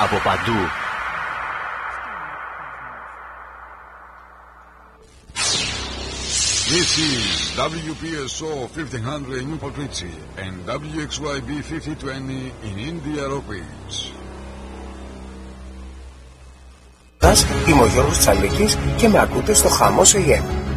από παντού. This is WPSO 1500 in Newport Richie and WXYB 5020 in Indianapolis. Είμαι ο Γιώργος Τσαλίκης και με ακούτε στο Χαμός AM.